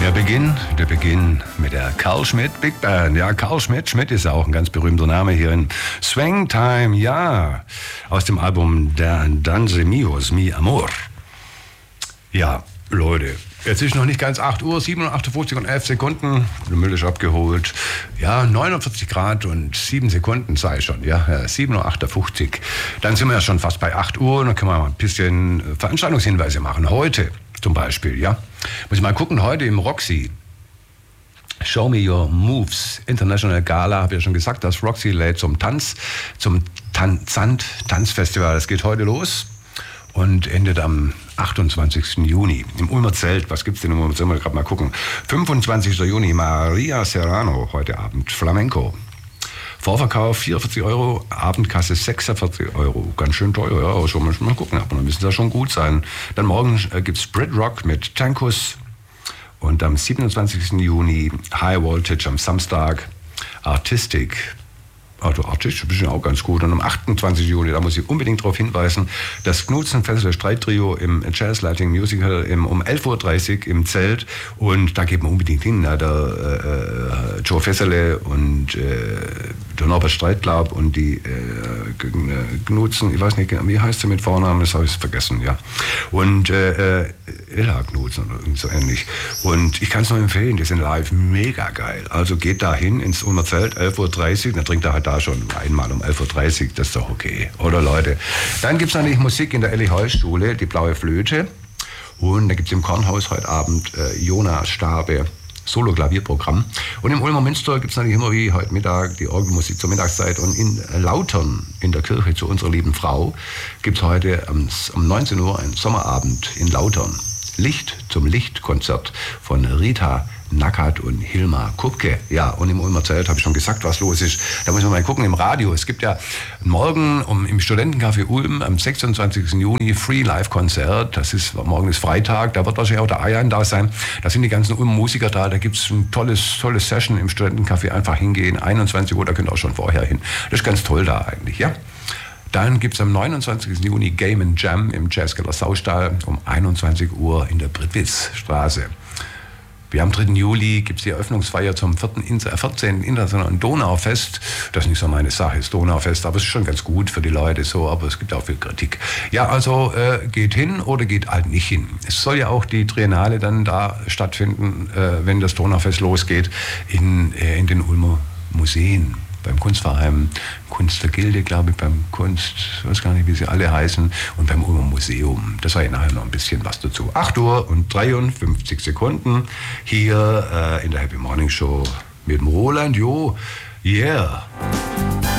Der Beginn mit der Carl Schmidt Big Band. Ja, Carl Schmidt ist auch ein ganz berühmter Name hier in Swing Time, ja, aus dem Album Danze Mios, Mi Amor. Ja, Leute, jetzt ist noch nicht ganz 8 Uhr, 7:58 und 11 Sekunden. Der Müll ist abgeholt. Ja, 49 Grad und 7 Sekunden sei schon, ja, 7:58 Uhr. Dann sind wir ja schon fast bei 8 Uhr und dann können wir mal ein bisschen Veranstaltungshinweise machen. Heute zum Beispiel, ja. Muss ich mal gucken, heute im Roxy. Show Me Your Moves International Gala, habe ich ja schon gesagt, das Roxy lädt zum Tanzfestival. Das geht heute los und endet am 28. Juni im Ulmer Zelt. Was gibt's denn im Ulmer Zelt? Mal gerade mal gucken. 25. Juni, Maria Serrano, heute Abend, Flamenco. Vorverkauf 44 €, Abendkasse 46 €. Ganz schön teuer, ja, aber schon mal gucken, aber dann müssen das schon gut sein. Dann morgen gibt's Brit Rock mit Tankus. Und am 27. Juni High Voltage am Samstag, Artistic. Also Artistic ist ja auch ganz gut. Und am 28. Juni, da muss ich unbedingt darauf hinweisen, das Knudsen-Fessel Streittrio im Jazz Lighting Musical um 11:30 Uhr im Zelt. Und da geht man unbedingt hin. Der Joe Fessele und der Norbert Streitlab und die Knudsen, ich weiß nicht, wie heißt sie mit Vornamen, das habe ich vergessen, ja. Und Ella Knudsen oder irgend so ähnlich. Und ich kann es nur empfehlen, die sind live mega geil. Also geht da hin ins Ulmer Zelt, 11:30 Uhr, dann trinkt er halt da schon einmal um 11:30 Uhr, das ist doch okay, oder Leute? Dann gibt es natürlich Musik in der Elli Heuss Schule, die Blaue Flöte. Und da gibt es im Kornhaus heute Abend Jonas Stabe, Solo-Klavierprogramm. Und im Ulmer Münster gibt es natürlich immer wie heute Mittag die Orgelmusik zur Mittagszeit. Und in Lautern, in der Kirche zu unserer lieben Frau, gibt es heute um 19 Uhr einen Sommerabend in Lautern. Licht zum Lichtkonzert von Rita Nackert und Hilma Kupke. Ja, und im Ulmer Zelt habe ich schon gesagt, was los ist. Da muss man mal gucken im Radio. Es gibt ja morgen im Studentencafé Ulm am 26. Juni Free Live-Konzert. Morgen ist Freitag, da wird wahrscheinlich auch der Ayan da sein. Da sind die ganzen Ulmer Musiker da. Da gibt es ein tolles Session im Studentencafé. Einfach hingehen, 21 Uhr, da könnt ihr auch schon vorher hin. Das ist ganz toll da eigentlich, ja. Dann gibt es am 29. Juni Game & Jam im Jazzkeller Saustall um 21 Uhr in der Britwitzstraße. Wir am 3. Juli gibt es die Eröffnungsfeier zum 14. Internationalen Donaufest. Das ist nicht so meine Sache, das Donaufest, aber es ist schon ganz gut für die Leute so, aber es gibt auch viel Kritik. Ja, also geht hin oder geht halt nicht hin. Es soll ja auch die Triennale dann da stattfinden, wenn das Donaufest losgeht, in den Ulmer Museen. Beim Kunstverein, Kunst der Gilde, glaube ich, beim Kunst, ich weiß gar nicht, wie sie alle heißen, und beim Ulmer Museum. Das sage ich nachher noch ein bisschen was dazu. 8 Uhr und 53 Sekunden hier in der Happy Morning Show mit dem Roland Jo. Yeah.